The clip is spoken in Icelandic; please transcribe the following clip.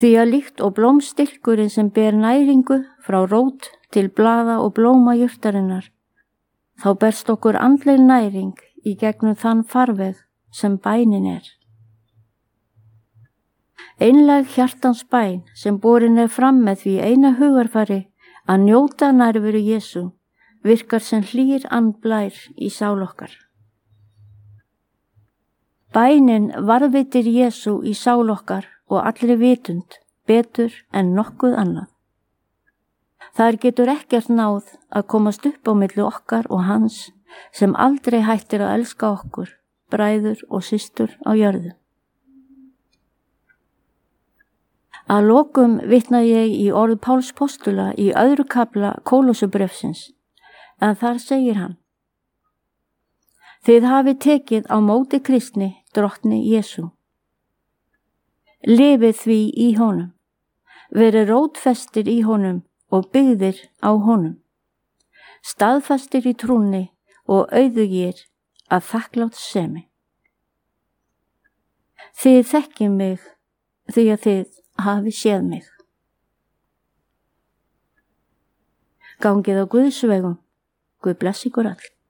Því að líkt og blómstilkurinn sem ber næringu frá rót til blaða og blóma jurtarinnar, þá berst okkur andleg næring í gegnum þann farveg sem bænin er. Einlæg hjartans bæn sem borin er fram með því eina hugarfari að njóta nærveru Jesú virkar sem hlýr andblær í sál okkar. Bænin varðveitir Jesú í sál okkar og allri vitund betur en nokkuð annað. Þar getur ekkert náð að komast upp á milli okkar og hans sem aldrei hættir að elska okkur, bræður og systur á jörðu. Að lokum vitna ég í orð Páls postula í 2. kafla Kólósubréfsins, en þar segir hann: Þið hafið tekið á móti Kristni, drottni Jesú. Lifið því í honum, verið rótfestir í honum og byggðir á honum, staðfastir í trúnni og auðugir að þakkláttssemi. Þið þekkið mig því að þið hafið séð mig. Gangið á Guðs vegum. Guð blessi ykkur öll.